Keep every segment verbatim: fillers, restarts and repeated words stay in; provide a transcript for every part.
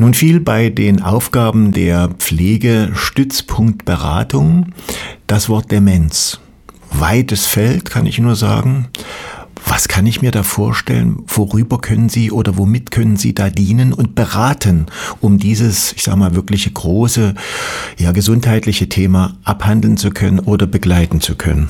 Nun fiel bei den Aufgaben der Pflegestützpunktberatung das Wort Demenz. Weites Feld, kann ich nur sagen. Was kann ich mir da vorstellen? Worüber können Sie oder womit können Sie da dienen und beraten, um dieses, ich sage mal, wirkliche große, ja, gesundheitliche Thema abhandeln zu können oder begleiten zu können?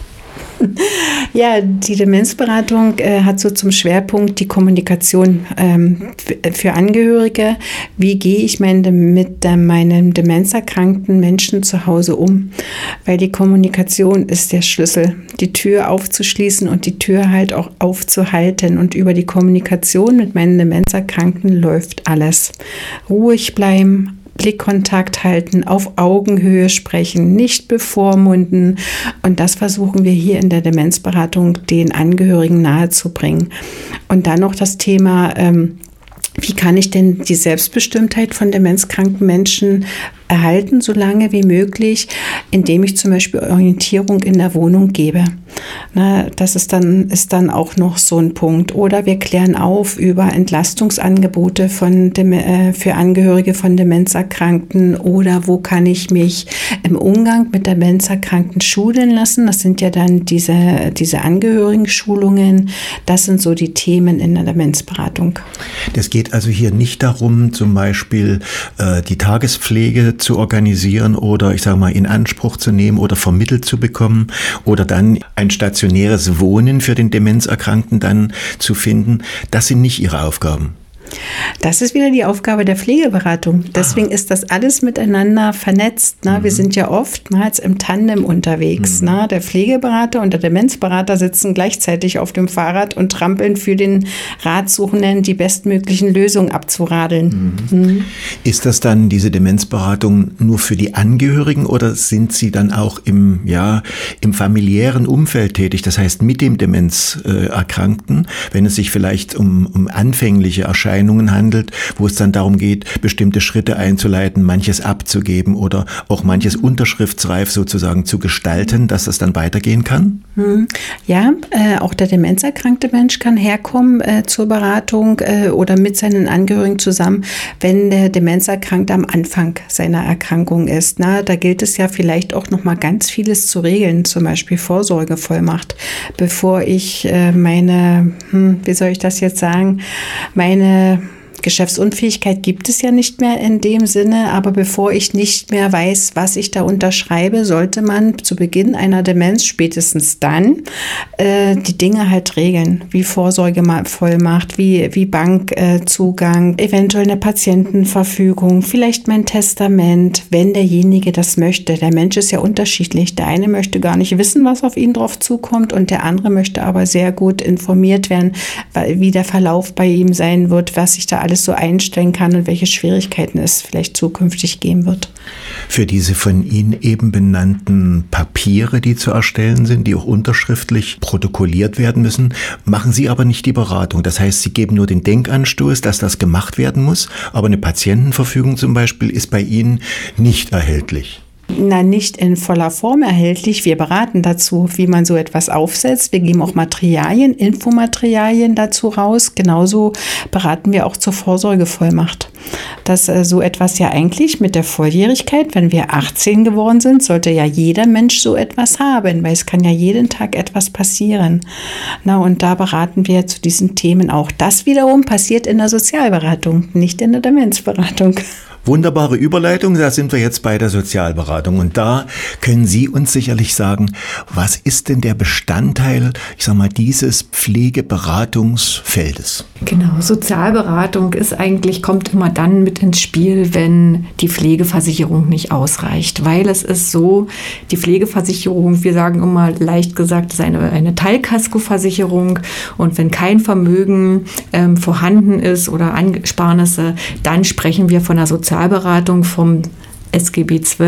Ja, die Demenzberatung äh, hat so zum Schwerpunkt die Kommunikation ähm, f- für Angehörige. Wie gehe ich mein, mit äh, meinen demenzerkrankten Menschen zu Hause um? Weil die Kommunikation ist der Schlüssel, die Tür aufzuschließen und die Tür halt auch aufzuhalten. Und über die Kommunikation mit meinen Demenzerkrankten läuft alles. Ruhig bleiben, Blickkontakt halten, auf Augenhöhe sprechen, nicht bevormunden. Und das versuchen wir hier in der Demenzberatung den Angehörigen nahezubringen. Und dann noch das Thema, ähm, wie kann ich denn die Selbstbestimmtheit von demenzkranken Menschen erhalten, so lange wie möglich, indem ich zum Beispiel Orientierung in der Wohnung gebe. Na, das ist dann, ist dann auch noch so ein Punkt. Oder wir klären auf über Entlastungsangebote von Dem- äh, für Angehörige von Demenzerkrankten oder wo kann ich mich im Umgang mit Demenzerkrankten schulen lassen. Das sind ja dann diese, diese Angehörigen-Schulungen. Das sind so die Themen in der Demenzberatung. Das geht also hier nicht darum, zum Beispiel äh, die Tagespflege zu organisieren oder ich sage mal in Anspruch zu nehmen oder vermittelt zu bekommen oder dann ein stationäres Wohnen für den Demenzerkrankten dann zu finden. Das sind nicht Ihre Aufgaben. Das ist wieder die Aufgabe der Pflegeberatung. Deswegen ah. ist das alles miteinander vernetzt. Ne? Mhm. Wir sind ja oftmals im Tandem unterwegs. Mhm. Ne? Der Pflegeberater und der Demenzberater sitzen gleichzeitig auf dem Fahrrad und trampeln für den Ratsuchenden die bestmöglichen Lösungen abzuradeln. Mhm. Mhm. Ist das dann diese Demenzberatung nur für die Angehörigen oder sind Sie dann auch im, ja, im familiären Umfeld tätig? Das heißt mit dem Demenzerkrankten, wenn es sich vielleicht um, um anfängliche Erscheinungen handelt, wo es dann darum geht, bestimmte Schritte einzuleiten, manches abzugeben oder auch manches unterschriftsreif sozusagen zu gestalten, dass es dann weitergehen kann? Ja, äh, auch der demenzerkrankte Mensch kann herkommen äh, zur Beratung äh, oder mit seinen Angehörigen zusammen, wenn der Demenzerkrankte am Anfang seiner Erkrankung ist. Na, da gilt es ja vielleicht auch noch mal ganz vieles zu regeln, zum Beispiel Vorsorgevollmacht, bevor ich äh, meine, hm, wie soll ich das jetzt sagen, meine Geschäftsunfähigkeit gibt es ja nicht mehr in dem Sinne, aber bevor ich nicht mehr weiß, was ich da unterschreibe, sollte man zu Beginn einer Demenz spätestens dann äh, die Dinge halt regeln, wie Vorsorgevollmacht, wie, wie Bankzugang, äh, eventuell eine Patientenverfügung, vielleicht mein Testament, wenn derjenige das möchte. Der Mensch ist ja unterschiedlich. Der eine möchte gar nicht wissen, was auf ihn drauf zukommt und der andere möchte aber sehr gut informiert werden, wie der Verlauf bei ihm sein wird, was sich da alles so einstellen kann und welche Schwierigkeiten es vielleicht zukünftig geben wird. Für diese von Ihnen eben benannten Papiere, die zu erstellen sind, die auch unterschriftlich protokolliert werden müssen, machen Sie aber nicht die Beratung. Das heißt, Sie geben nur den Denkanstoß, dass das gemacht werden muss, aber eine Patientenverfügung zum Beispiel ist bei Ihnen nicht erhältlich. Na, nicht in voller Form erhältlich. Wir beraten dazu, wie man so etwas aufsetzt. Wir geben auch Materialien, Infomaterialien dazu raus. Genauso beraten wir auch zur Vorsorgevollmacht. Dass äh, so etwas ja eigentlich mit der Volljährigkeit, wenn wir achtzehn geworden sind, sollte ja jeder Mensch so etwas haben, weil es kann ja jeden Tag etwas passieren. Na, und da beraten wir zu diesen Themen auch. Das wiederum passiert in der Sozialberatung, nicht in der Demenzberatung. Wunderbare Überleitung, da sind wir jetzt bei der Sozialberatung und da können Sie uns sicherlich sagen, was ist denn der Bestandteil, ich sag mal, dieses Pflegeberatungsfeldes? Genau, Sozialberatung ist eigentlich, kommt immer dann mit ins Spiel, wenn die Pflegeversicherung nicht ausreicht, weil es ist so, die Pflegeversicherung, wir sagen immer leicht gesagt, ist eine, eine Teilkaskoversicherung und wenn kein Vermögen ähm, vorhanden ist oder Ansparnisse, dann sprechen wir von der Sozialberatung vom S G B zwölf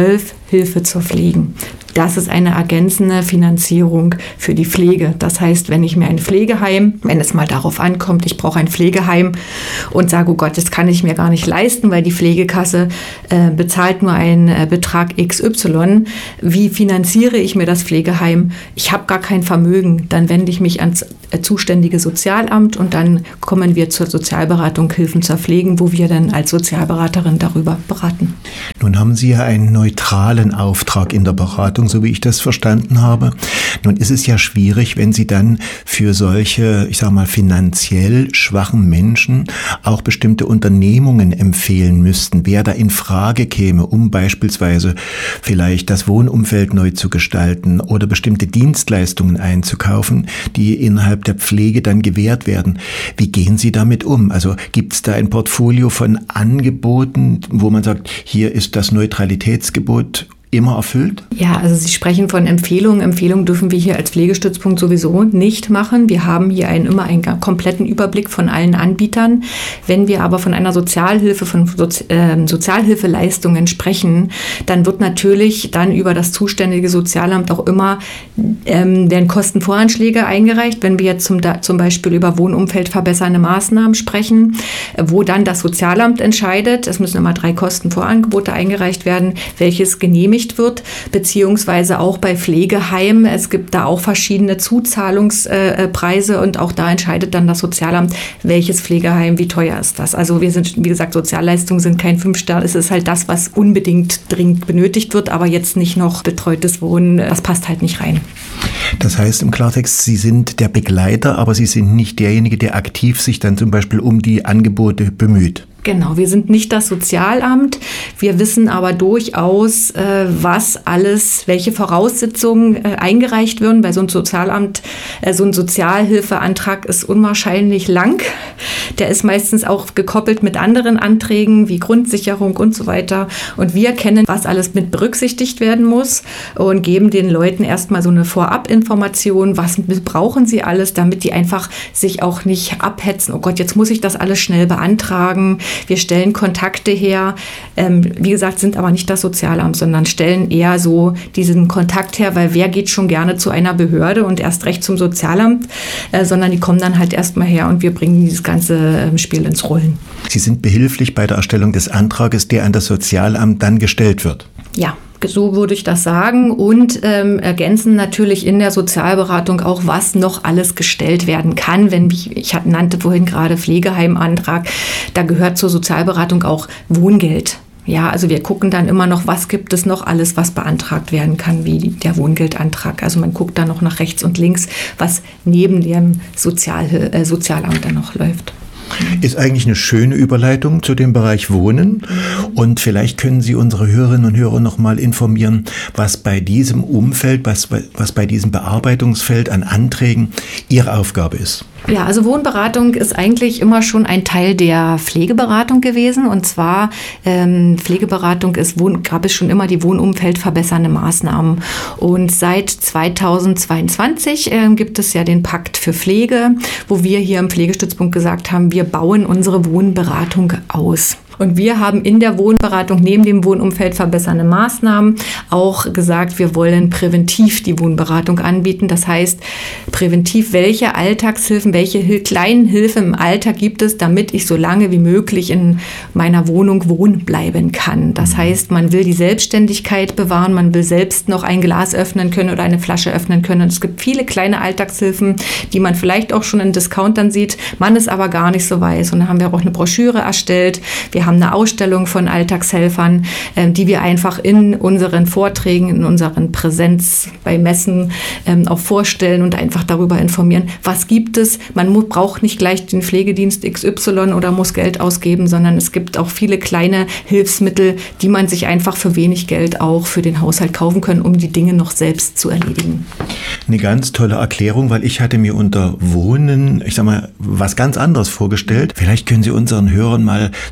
Hilfe zur Pflege. Das ist eine ergänzende Finanzierung für die Pflege. Das heißt, wenn ich mir ein Pflegeheim, wenn es mal darauf ankommt, ich brauche ein Pflegeheim und sage, oh Gott, das kann ich mir gar nicht leisten, weil die Pflegekasse äh, bezahlt nur einen äh, Betrag X Y. Wie finanziere ich mir das Pflegeheim? Ich habe gar kein Vermögen. Dann wende ich mich ans äh, zuständige Sozialamt und dann kommen wir zur Sozialberatung Hilfen zur Pflege, wo wir dann als Sozialberaterin darüber beraten. Nun haben Sie ja einen neutralen Auftrag in der Beratung, so wie ich das verstanden habe. Nun ist es ja schwierig, wenn Sie dann für solche, ich sage mal, finanziell schwachen Menschen auch bestimmte Unternehmungen empfehlen müssten, wer da in Frage käme, um beispielsweise vielleicht das Wohnumfeld neu zu gestalten oder bestimmte Dienstleistungen einzukaufen, die innerhalb der Pflege dann gewährt werden. Wie gehen Sie damit um? Also gibt es da ein Portfolio von Angeboten, wo man sagt, hier ist das Neutralitätsgebot immer erfüllt? Ja, also Sie sprechen von Empfehlungen. Empfehlungen dürfen wir hier als Pflegestützpunkt sowieso nicht machen. Wir haben hier einen, immer einen kompletten Überblick von allen Anbietern. Wenn wir aber von einer Sozialhilfe, von Sozi- äh, Sozialhilfeleistungen sprechen, dann wird natürlich dann über das zuständige Sozialamt auch immer ähm, werden Kostenvoranschläge eingereicht. Wenn wir jetzt zum, da, zum Beispiel über Wohnumfeld verbessernde Maßnahmen sprechen, wo dann das Sozialamt entscheidet, es müssen immer drei Kostenvorangebote eingereicht werden, welches genehmigt wird, beziehungsweise auch bei Pflegeheimen. Es gibt da auch verschiedene Zuzahlungspreise und auch da entscheidet dann das Sozialamt, welches Pflegeheim, wie teuer ist das. Also wir sind, wie gesagt, Sozialleistungen sind kein Fünf-Sterne, es ist halt das, was unbedingt dringend benötigt wird, aber jetzt nicht noch betreutes Wohnen, das passt halt nicht rein. Das heißt im Klartext, Sie sind der Begleiter, aber Sie sind nicht derjenige, der aktiv sich dann zum Beispiel um die Angebote bemüht. Genau, wir sind nicht das Sozialamt. Wir wissen aber durchaus, äh, was alles, welche Voraussetzungen äh, eingereicht werden. Bei so einem Sozialamt, äh, so ein Sozialhilfeantrag ist unwahrscheinlich lang. Der ist meistens auch gekoppelt mit anderen Anträgen wie Grundsicherung und so weiter. Und wir kennen, was alles mit berücksichtigt werden muss und geben den Leuten erstmal so eine Vorabinformation, was brauchen sie alles, damit die einfach sich auch nicht abhetzen. Oh Gott, jetzt muss ich das alles schnell beantragen. Wir stellen Kontakte her, ähm, wie gesagt, sind aber nicht das Sozialamt, sondern stellen eher so diesen Kontakt her, weil wer geht schon gerne zu einer Behörde und erst recht zum Sozialamt, äh, sondern die kommen dann halt erstmal her und wir bringen dieses ganze äh, Spiel ins Rollen. Sie sind behilflich bei der Erstellung des Antrages, der an das Sozialamt dann gestellt wird. Ja. So würde ich das sagen und ähm, ergänzen natürlich in der Sozialberatung auch, was noch alles gestellt werden kann. Wenn ich, ich nannte vorhin gerade Pflegeheimantrag, da gehört zur Sozialberatung auch Wohngeld. Ja, also wir gucken dann immer noch, was gibt es noch alles, was beantragt werden kann, wie der Wohngeldantrag. Also man guckt dann noch nach rechts und links, was neben dem Sozial, äh, Sozialamt dann noch läuft. Ist eigentlich eine schöne Überleitung zu dem Bereich Wohnen. Und vielleicht können Sie unsere Hörerinnen und Hörer noch mal informieren, was bei diesem Umfeld, was, was bei diesem Bearbeitungsfeld an Anträgen Ihre Aufgabe ist. Ja, also Wohnberatung ist eigentlich immer schon ein Teil der Pflegeberatung gewesen. Und zwar ähm, Pflegeberatung ist, Wohn, gab es schon immer die Wohnumfeld verbessernde Maßnahmen. Und seit zweitausendzweiundzwanzig äh, gibt es ja den Pakt für Pflege, wo wir hier im Pflegestützpunkt gesagt haben, wir bauen unsere Wohnberatung aus. Und wir haben in der Wohnberatung neben dem Wohnumfeld verbessernde Maßnahmen auch gesagt, wir wollen präventiv die Wohnberatung anbieten. Das heißt, präventiv, welche Alltagshilfen, welche Hil- kleinen Hilfen im Alltag gibt es, damit ich so lange wie möglich in meiner Wohnung wohnen bleiben kann. Das heißt, man will die Selbstständigkeit bewahren, man will selbst noch ein Glas öffnen können oder eine Flasche öffnen können. Und es gibt viele kleine Alltagshilfen, die man vielleicht auch schon in Discountern sieht, man es aber gar nicht so weiß. Und da haben wir auch eine Broschüre erstellt. Wir haben eine Ausstellung von Alltagshelfern, äh, die wir einfach in unseren Vorträgen, in unseren Präsenz bei Messen ähm, auch vorstellen und einfach darüber informieren, was gibt es. Man mu- braucht nicht gleich den Pflegedienst X Y oder muss Geld ausgeben, sondern es gibt auch viele kleine Hilfsmittel, die man sich einfach für wenig Geld auch für den Haushalt kaufen kann, um die Dinge noch selbst zu erledigen. Eine ganz tolle Erklärung, weil ich hatte mir unter Wohnen, ich sag mal, was ganz anderes vorgestellt. Vielleicht können Sie unseren Hörern mal so ein, zwei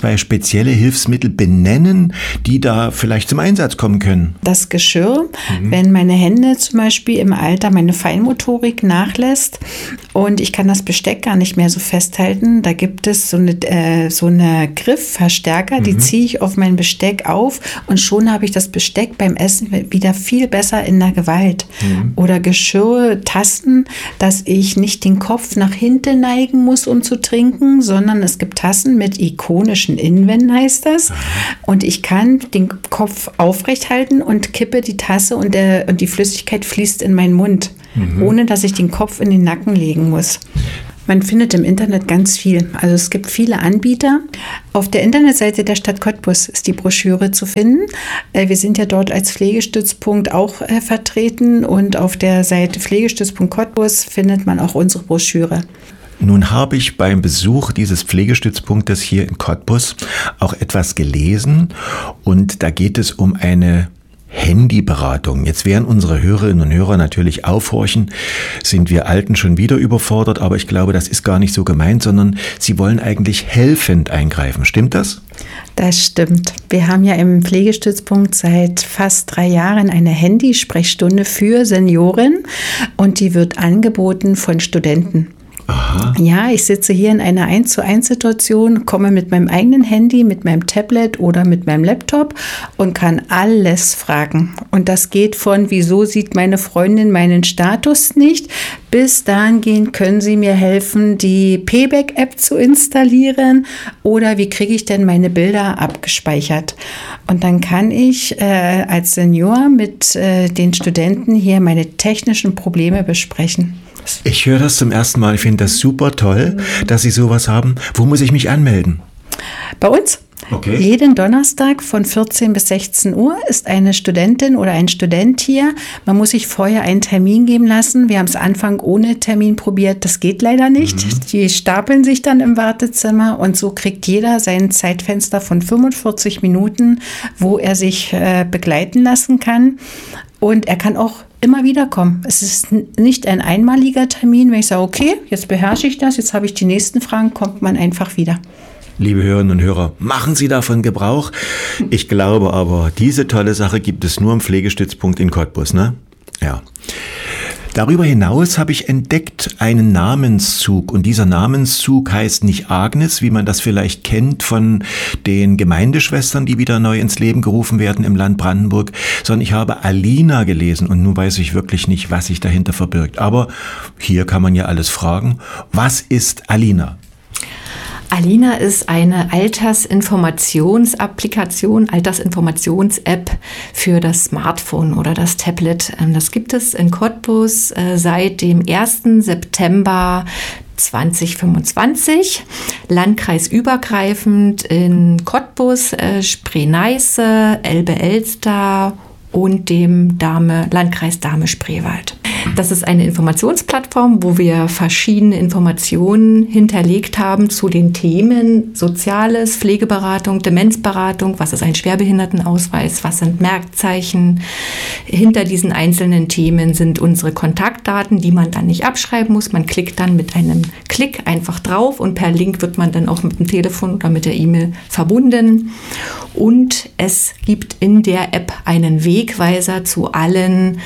zwei spezielle Hilfsmittel benennen, die da vielleicht zum Einsatz kommen können? Das Geschirr, mhm. wenn meine Hände zum Beispiel im Alter meine Feinmotorik nachlässt und ich kann das Besteck gar nicht mehr so festhalten, da gibt es so eine, äh, so eine Griffverstärker, mhm. die ziehe ich auf mein Besteck auf und schon habe ich das Besteck beim Essen wieder viel besser in der Gewalt. Mhm. Oder Geschirr, Tassen, dass ich nicht den Kopf nach hinten neigen muss, um zu trinken, sondern es gibt Tassen mit ikonischen Innenwänden, heißt das. Und ich kann den Kopf aufrecht halten und kippe die Tasse und, der, und die Flüssigkeit fließt in meinen Mund, mhm. ohne dass ich den Kopf in den Nacken legen muss. Man findet im Internet ganz viel. Also es gibt viele Anbieter. Auf der Internetseite der Stadt Cottbus ist die Broschüre zu finden. Wir sind ja dort als Pflegestützpunkt auch äh, vertreten und auf der Seite Pflegestützpunkt Cottbus findet man auch unsere Broschüre. Nun habe ich beim Besuch dieses Pflegestützpunktes hier in Cottbus auch etwas gelesen und da geht es um eine Handyberatung. Jetzt werden unsere Hörerinnen und Hörer natürlich aufhorchen, sind wir Alten schon wieder überfordert, aber ich glaube, das ist gar nicht so gemeint, sondern sie wollen eigentlich helfend eingreifen. Stimmt das? Das stimmt. Wir haben ja im Pflegestützpunkt seit fast drei Jahren eine Handysprechstunde für Senioren und die wird angeboten von Studenten. Aha. Ja, ich sitze hier in einer eins zu eins Situation, komme mit meinem eigenen Handy, mit meinem Tablet oder mit meinem Laptop und kann alles fragen. Und das geht von, wieso sieht meine Freundin meinen Status nicht, bis dahingehend, können Sie mir helfen, die Payback-App zu installieren oder wie kriege ich denn meine Bilder abgespeichert? Und dann kann ich äh, als Senior mit äh, den Studenten hier meine technischen Probleme besprechen. Ich höre das zum ersten Mal. Ich finde das super toll, dass Sie sowas haben. Wo muss ich mich anmelden? Bei uns. Okay. Jeden Donnerstag von vierzehn bis sechzehn Uhr ist eine Studentin oder ein Student hier. Man muss sich vorher einen Termin geben lassen. Wir haben es Anfang ohne Termin probiert. Das geht leider nicht. Mhm. Die stapeln sich dann im Wartezimmer und so kriegt jeder sein Zeitfenster von fünfundvierzig Minuten, wo er sich äh, begleiten lassen kann. Und er kann auch immer wieder kommen. Es ist nicht ein einmaliger Termin, wenn ich sage, okay, jetzt beherrsche ich das, jetzt habe ich die nächsten Fragen, kommt man einfach wieder. Liebe Hörerinnen und Hörer, machen Sie davon Gebrauch. Ich glaube aber, diese tolle Sache gibt es nur im Pflegestützpunkt in Cottbus, ne? Ja. Darüber hinaus habe ich entdeckt einen Namenszug und dieser Namenszug heißt nicht Agnes, wie man das vielleicht kennt von den Gemeindeschwestern, die wieder neu ins Leben gerufen werden im Land Brandenburg, sondern ich habe Alina gelesen und nun weiß ich wirklich nicht, was sich dahinter verbirgt. Aber hier kann man ja alles fragen. Was ist Alina? Alina ist eine Altersinformationsapplikation, Altersinformations-App für das Smartphone oder das Tablet. Das gibt es in Cottbus seit dem ersten September zweitausendfünfundzwanzig, landkreisübergreifend in Cottbus, Spree-Neiße, Elbe-Elster und dem Dahme, Landkreis Dahme-Spreewald. Das ist eine Informationsplattform, wo wir verschiedene Informationen hinterlegt haben zu den Themen Soziales, Pflegeberatung, Demenzberatung, was ist ein Schwerbehindertenausweis, was sind Merkzeichen. Hinter diesen einzelnen Themen sind unsere Kontaktdaten, die man dann nicht abschreiben muss. Man klickt dann mit einem Klick einfach drauf und per Link wird man dann auch mit dem Telefon oder mit der E-Mail verbunden. Und es gibt in der App einen Wegweiser zu allen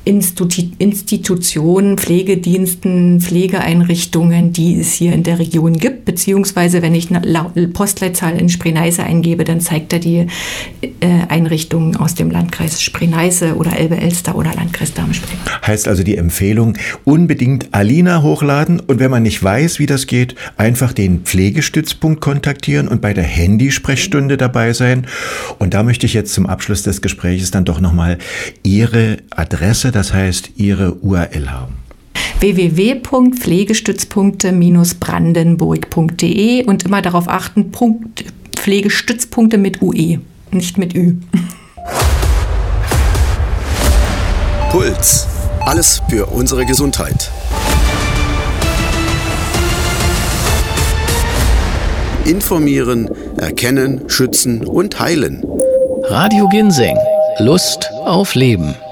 Institutionen, Pflegediensten, Pflegeeinrichtungen, die es hier in der Region gibt, beziehungsweise wenn ich eine Postleitzahl in Spree-Neiße eingebe, dann zeigt er die äh, Einrichtungen aus dem Landkreis Spree-Neiße oder Elbe-Elster oder Landkreis Dahme-Spreewald. Heißt also die Empfehlung, unbedingt Alina hochladen und wenn man nicht weiß, wie das geht, einfach den Pflegestützpunkt kontaktieren und bei der Handysprechstunde dabei sein. Und da möchte ich jetzt zum Abschluss des Gesprächs dann doch nochmal Ihre Adresse, das heißt Ihre U R L haben. w w w punkt pflegestützpunkte brandenburg punkt d e und immer darauf achten, Punkt, Pflegestützpunkte mit U E, nicht mit Ü. Puls. Alles für unsere Gesundheit. Informieren, erkennen, schützen und heilen. Radio Ginseng. Lust auf Leben.